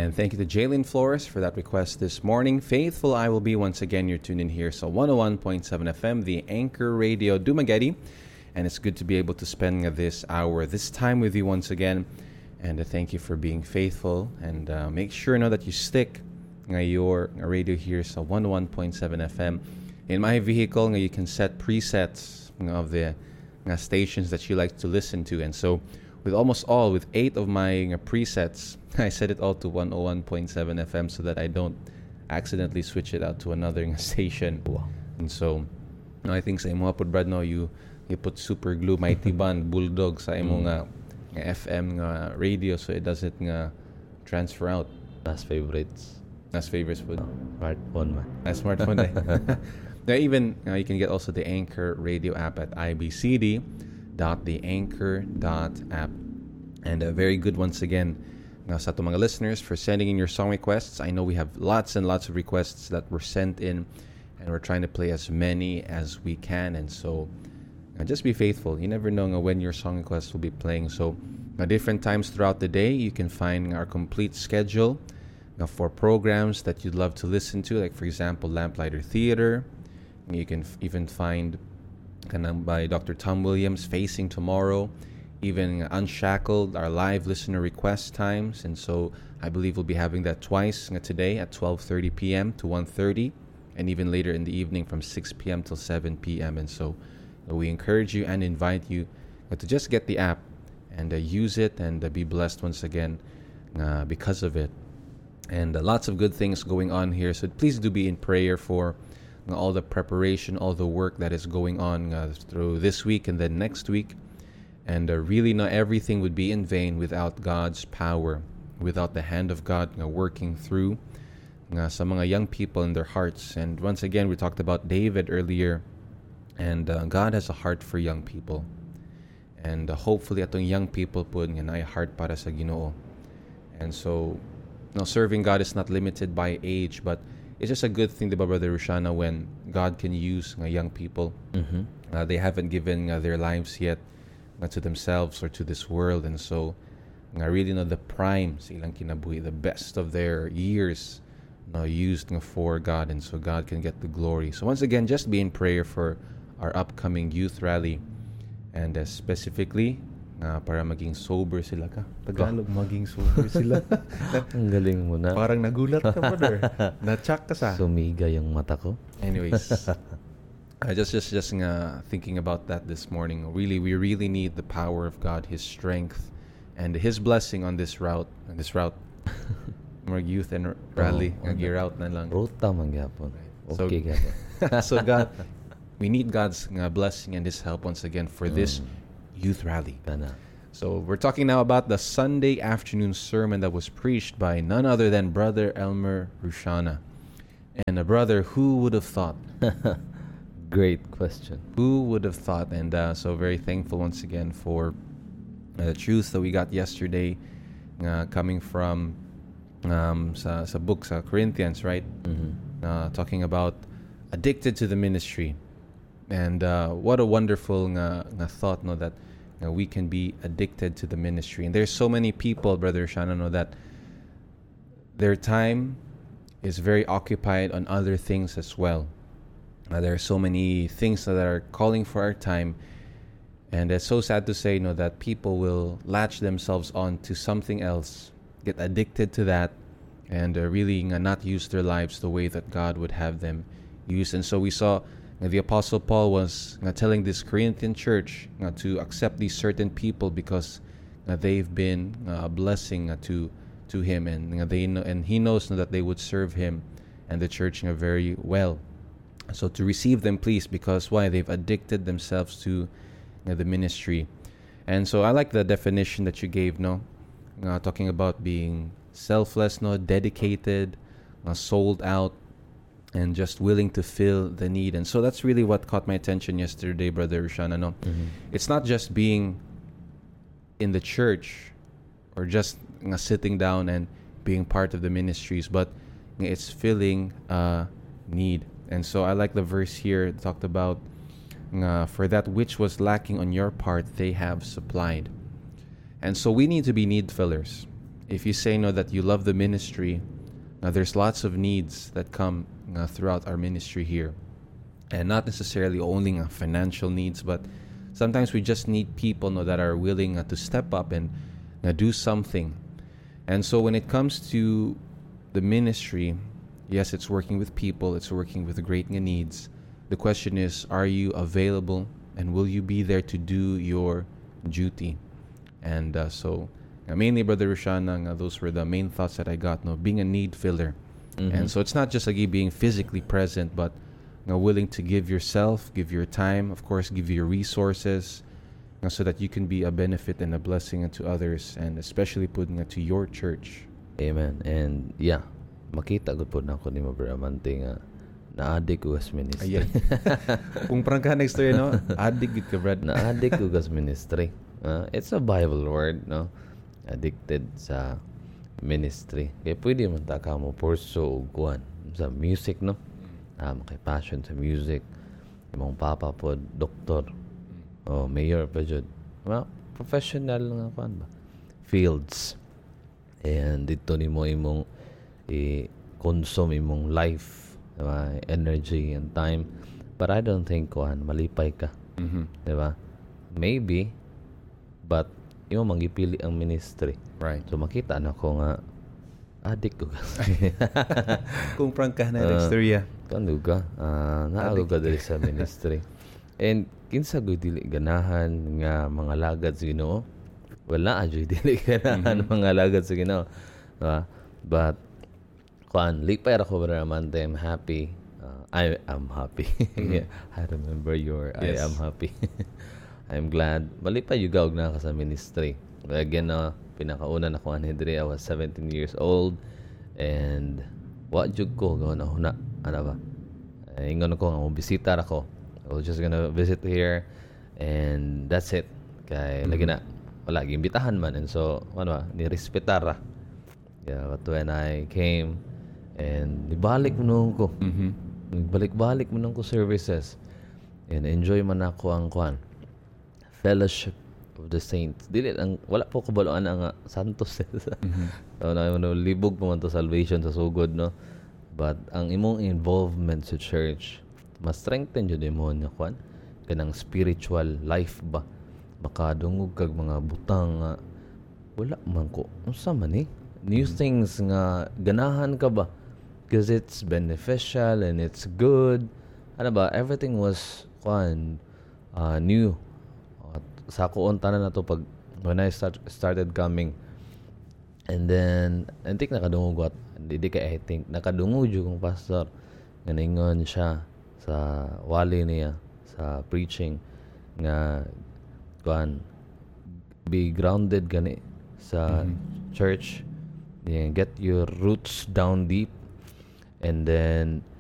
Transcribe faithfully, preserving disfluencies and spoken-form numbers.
And thank you to Jalen Flores for that request this morning. Faithful I will be. Once again, you're tuned in here. So one oh one point seven F M, the Anchor Radio Dumaguete. And it's good to be able to spend this hour, this time with you once again. And uh, thank you for being faithful. And uh, make sure now that you stick uh, your radio here. So one oh one point seven F M. In my vehicle, uh, you can set presets uh, of the uh, stations that you like to listen to. And so with almost all, with eight of my uh, presets, I set it all to one oh one point seven F M so that I don't accidentally switch it out to another station. Wow. And so, no, I think sa imo pod brad no, you you put super glue, mighty band, bulldog sa imo nga, nga F M nga radio so it doesn't nga transfer out. Last favorites. Last favorites food. Smartphone man. Last smartphone eh. Now even uh, you can get also the Anchor Radio app at i b c d dot the anchor dot app. And a very good once again uh, sa ato mga listeners for sending in your song requests. I know we have lots and lots of requests that were sent in, and we're trying to play as many as we can. And so uh, just be faithful. You never know uh, when your song requests will be playing. So uh, different times throughout the day, you can find our complete schedule uh, for programs that you'd love to listen to. Like, for example, Lamplighter Theater. You can f- even find kanang by Doctor Tom Williams, Facing Tomorrow. Even Unshackled, our live listener request times. And so I believe we'll be having that twice today at twelve thirty p.m. to one thirty, and even later in the evening from six p.m. till seven p.m. And so we encourage you and invite you to just get the app and uh, use it and uh, be blessed once again uh, because of it. And uh, lots of good things going on here. So please do be in prayer for uh, all the preparation, all the work that is going on uh, through this week and then next week. And uh, really, not everything would be in vain without God's power, without the hand of God uh, working through uh, sa mga young people in their hearts. And once again, we talked about David earlier, and uh, God has a heart for young people. And uh, hopefully, atong young people po nga na heart para sa Ginoo. And so, you know, serving God is not limited by age, but it's just a good thing, diba, Brother Rushana, when God can use uh, young people. Mm-hmm. Uh, they haven't given uh, their lives yet not to themselves or to this world, and so I really know the prime sa ilang kinabuhi, the best of their years no, used no, for God, and so God can get the glory. So once again, just be in prayer for our upcoming youth rally, and uh, specifically uh, para maging sober sila ka. Tagalog, maging sober sila. Ang galing mo na. Parang nagulat ka, brother. Na-check ka sa. Sumiga yung mata ko. Anyways, I just just just uh, thinking about that this morning. Really, we really need the power of God, His strength, and His blessing on this route. On this route, more youth and rally, oh, oh, route na lang. Ruta man gyapon. So, Okay gyapon. so God, we need God's uh, blessing and His help once again for this Mm. youth rally. Kana. So we're talking now about the Sunday afternoon sermon that was preached by none other than Brother Elmer Rushana. And a brother, who would have thought? Great question. Who would have thought? And uh, so very thankful once again for uh, the truth that we got yesterday uh, coming from um, sa, sa book, sa Corinthians, right? Mm-hmm. Uh, talking about addicted to the ministry. And uh, what a wonderful nga, nga thought, no, that uh, we can be addicted to the ministry. And there's so many people, Brother Shana, no, that their time is very occupied on other things as well. Uh, there are so many things that are calling for our time, and it's so sad to say, you know, that people will latch themselves on to something else, get addicted to that, and uh, really uh, not use their lives the way that God would have them use. And so we saw uh, the Apostle Paul was uh, telling this Corinthian church uh, to accept these certain people because uh, they've been uh, a blessing uh, to to him, and uh, they know, and he knows uh, that they would serve him and the church uh, very well. So to receive them, please, because why? They've addicted themselves to you know, the ministry. And so I like the definition that you gave, no? Uh, talking about being selfless, no? Dedicated, uh, sold out, and just willing to fill the need. And so that's really what caught my attention yesterday, Brother Rushana, no? Mm-hmm. It's not just being in the church or just uh, sitting down and being part of the ministries, but it's filling a need. And so I like the verse here. It talked about, uh, for that which was lacking on your part, they have supplied. And so we need to be need fillers. if you say no that you love the ministry, now there's lots of needs that come uh, throughout our ministry here, and not necessarily only uh, financial needs, but sometimes we just need people no, that are willing uh, to step up and uh, do something. And so when it comes to the ministry, yes, it's working with people, it's working with great needs. The question is, are you available, and will you be there to do your duty? And uh, so uh, mainly, Brother Roshan, uh, those were the main thoughts that I got, no, being a need filler. Mhm. And so it's not just like you being physically present, but you know, willing to give yourself, give your time, of course, give your resources, you know, so that you can be a benefit and a blessing unto others, and especially putting it to your church. Amen. And yeah, makita gud pod nako ni Brother Amante nga na-addict ko gas ministry. Ayan. Kung prangka next story, no? Addict ka, Brad. Na-addict ko gas ministry. Ah, it's a Bible word, no? Addicted sa ministry. Kaya pwede man ta ka mo pursue og kuan sa music, no? Ah, makay passion sa music. Imong papa pod doktor. Oh, mayor pa jud. Well, professional nga kuan ba? Fields. And dito ni mo imong i-consume imong life, diba? Energy and time. But I don't think kuan malipay ka, Mm-hmm. diba? Maybe, but imo manggipili ang ministry. Right. So makita na ko nga addict ko. Kung prangka na Ah. next story, yeah. Kanu ka, ah, naago ka dali sa ministry. And kinsa gud dili ganahan nga mga lagad sa Ginoo. Wala adyo dili ganahan mga lagad sa Ginoo. Diba? But kuan lipay ra ko Brother Amante, I'm happy. Uh, I am happy. Yeah, I remember your Yes. I am happy. I'm glad. Malipay yung gawag na ka sa ministry. But again, uh, pinakauna na ko ani diri, I was seventeen years old. And what jud ko gawon na huna. Ano ba? Eh, ingon ko nga mo bisita ra ko. I was just gonna visit here and that's it. Kay lagi na wala gimbitahan man, and so ano ba, ni respetar ra. Yeah, but when I came and nibalik mo nung ko. Mm-hmm. Balik-balik mo nung ko services. And enjoy man ako ang kuan. Fellowship of the Saints. Dili ang wala po ko baloan ang uh, Santos. Mm-hmm. So, na no, libog pa man to salvation sa sugod, no. But ang imong involvement sa church, mas strengthen jud mo nya kuan kanang spiritual life ba. Makadungog kag mga butang nga wala man ko. Unsa man ni? New things nga ganahan ka ba? Because it's beneficial and it's good. Ano ba? Everything was kuan uh, new. Uh, sa kuon tanan na to pag when I start, started coming. And then I think nakadungog at hindi kay I think nakadungog jud kong pastor nga ningon siya sa wali niya sa preaching nga kuan be grounded gani sa church. Yeah, get your roots down deep, and then